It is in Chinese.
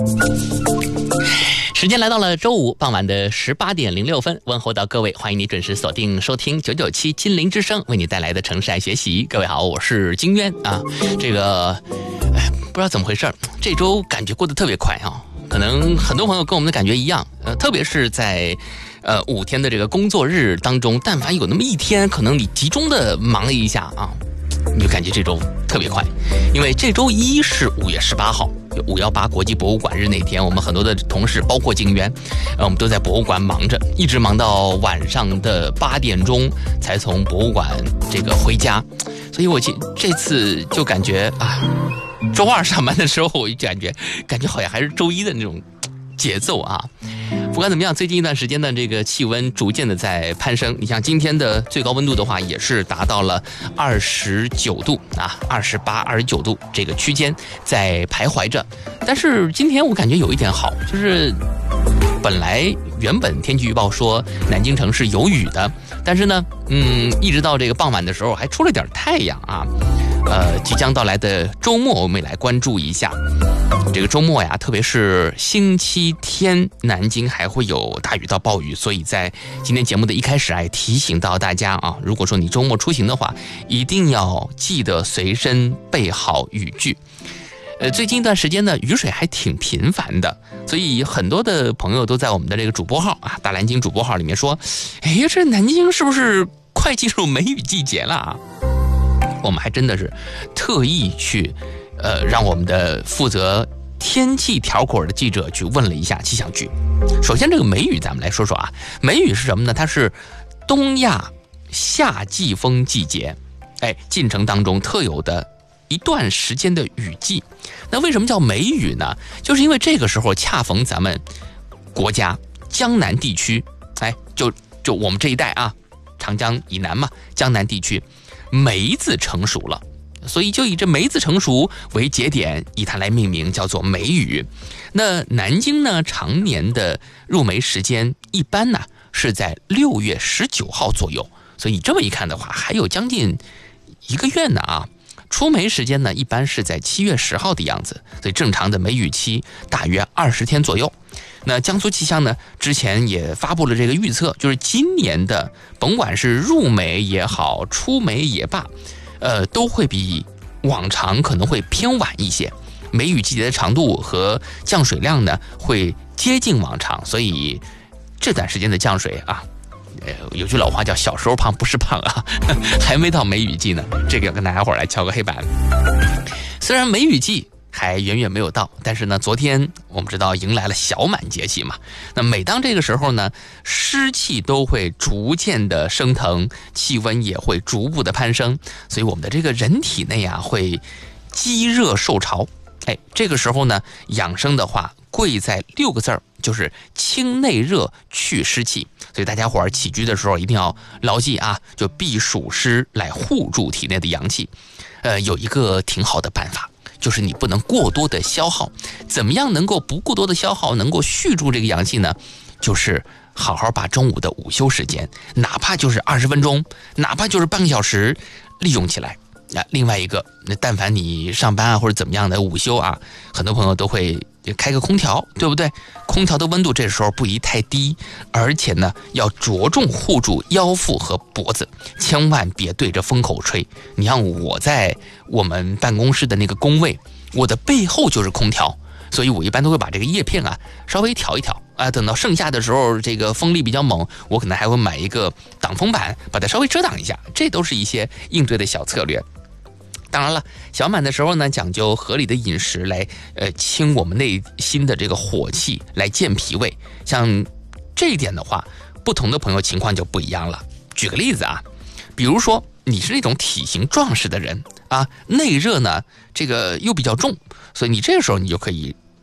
时间来到了周五傍晚的18点06分，问候到各位，欢迎你准时锁定收听997金陵之声为你带来的城市爱学习。各位好，我是金渊啊。这个不知道怎么回事，这周感觉过得特别快啊，可能很多朋友跟我们的感觉一样，特别是在5天的这个工作日当中，但凡有那么一天，可能你集中的忙了一下啊，你就感觉这周特别快，因为这周一是5月18号。518国际博物馆日那天，我们很多的同事，包括金渊，我们都在博物馆忙着，一直忙到晚上的8点钟才从博物馆这个回家。所以我这次就感觉啊，周二上班的时候，我就感觉好像还是周一的那种节奏啊。不管怎么样，最近一段时间的这个气温逐渐的在攀升。你像今天的最高温度的话，也是达到了29度啊，28、29度这个区间在徘徊着。但是今天我感觉有一点好，就是原本天气预报说南京城是有雨的，但是呢，一直到这个傍晚的时候还出了点太阳啊。即将到来的周末，我们也来关注一下。这个周末呀，特别是星期天，南京还会有大雨到暴雨，所以在今天节目的一开始还提醒到大家啊，如果说你周末出行的话，一定要记得随身备好雨具。最近一段时间呢，雨水还挺频繁的，所以很多的朋友都在我们的这个主播号啊，大蓝鲸主播号里面说，这南京是不是快进入梅雨季节了啊？我们还真的是特意去让我们的负责天气条口的记者去问了一下气象局。首先这个梅雨咱们来说说啊，梅雨是什么呢？它是东亚夏季风季节进程当中特有的一段时间的雨季。那为什么叫梅雨呢？就是因为这个时候恰逢咱们国家江南地区，就我们这一带啊，长江以南嘛，江南地区梅子成熟了，所以就以这梅子成熟为节点，以它来命名，叫做梅雨。那南京呢，常年的入梅时间一般呢是在6月19号左右，所以这么一看的话，还有将近1个月呢啊。出梅时间呢，一般是在7月10号的样子，所以正常的梅雨期大约20天左右。那江苏气象呢，之前也发布了这个预测，就是今年的甭管是入梅也好，出梅也罢，都会比往常可能会偏晚一些。梅雨季节的长度和降水量呢，会接近往常，所以这段时间的降水啊，有句老话叫小时候胖不是胖啊，还没到梅雨季呢，这个要跟大家伙来敲个黑板。虽然梅雨季还远远没有到，但是呢，昨天我们知道迎来了小满节气嘛。那每当这个时候呢，湿气都会逐渐的升腾，气温也会逐步的攀升，所以我们的这个人体内啊会积热受潮。这个时候呢，养生的话贵在6个字儿，就是清内热去湿气。所以大家伙儿起居的时候一定要牢记啊，就避暑湿来护住体内的阳气。有一个挺好的办法，就是你不能过多的消耗。怎么样能够不过多的消耗，能够续住这个阳气呢？就是好好把中午的午休时间，哪怕就是20分钟，哪怕就是半个小时，利用起来。另外一个，那但凡你上班啊或者怎么样的午休啊，很多朋友都会开个空调，对不对？空调的温度这时候不宜太低，而且呢要着重护住腰腹和脖子，千万别对着风口吹。你像我在我们办公室的那个工位，我的背后就是空调，所以我一般都会把这个叶片啊稍微调一调啊，等到盛夏的时候这个风力比较猛，我可能还会买一个挡风板把它稍微遮挡一下，这都是一些应对的小策略。当然了，小满的时候呢，讲究合理的饮食来清我们内心的这个火气，来健脾胃。像这一点的话，不同的朋友情况就不一样了。举个例子啊，比如说你是那种体型壮实的人啊，内热呢这个又比较重，所以你这个时候你就可以